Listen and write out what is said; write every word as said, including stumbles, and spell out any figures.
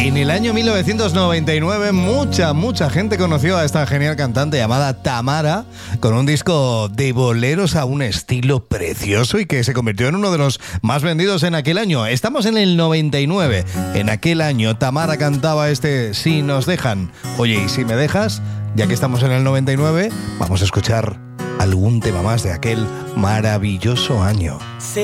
En el año mil novecientos noventa y nueve mucha, mucha gente conoció a esta genial cantante llamada Tamara con un disco de boleros a un estilo precioso y que se convirtió en uno de los más vendidos en aquel año. Estamos en el noventa y nueve. En aquel año Tamara cantaba este Si nos dejan. Oye, ¿y si me dejas? Ya que estamos en el noventa y nueve, vamos a escuchar algún tema más de aquel maravilloso año.